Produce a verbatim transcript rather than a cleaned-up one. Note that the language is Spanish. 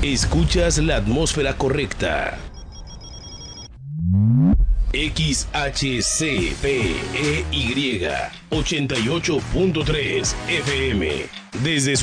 Escuchas la atmósfera correcta. X H C P E Y ochenta y ocho punto tres F M. Desde su